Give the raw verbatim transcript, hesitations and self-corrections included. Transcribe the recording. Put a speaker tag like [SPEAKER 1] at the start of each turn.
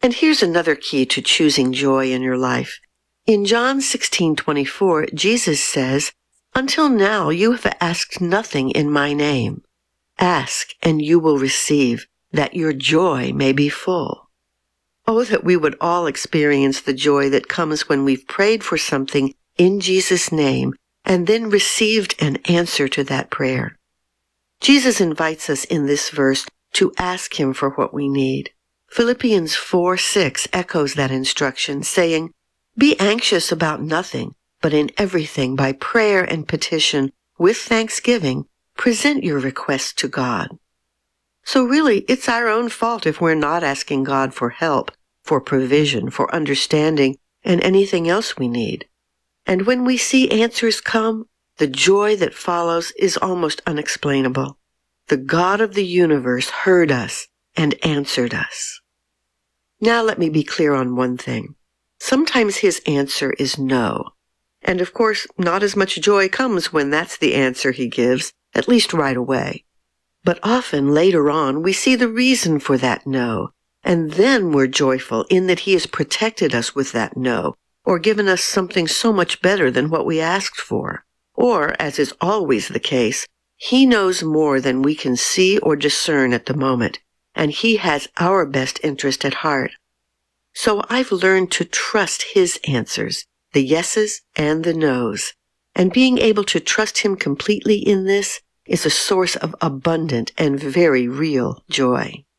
[SPEAKER 1] And here's another key to choosing joy in your life. In John sixteen twenty-four, Jesus says, "Until now you have asked nothing in my name. Ask, and you will receive, that your joy may be full." Oh, that we would all experience the joy that comes when we've prayed for something in Jesus' name and then received an answer to that prayer. Jesus invites us in this verse to ask him for what we need. Philippians four six echoes that instruction, saying, "Be anxious about nothing, but in everything by prayer and petition, with thanksgiving, present your requests to God." So really, it's our own fault if we're not asking God for help, for provision, for understanding, and anything else we need. And when we see answers come, the joy that follows is almost unexplainable. The God of the universe heard us and answered us. Now let me be clear on one thing. Sometimes his answer is no. And of course, not as much joy comes when that's the answer he gives, at least right away. But often later on, we see the reason for that no, and then we're joyful in that he has protected us with that no, or given us something so much better than what we asked for. Or, as is always the case, he knows more than we can see or discern at the moment, and he has our best interest at heart. So I've learned to trust his answers, the yeses and the nos, and being able to trust him completely in this is a source of abundant and very real joy.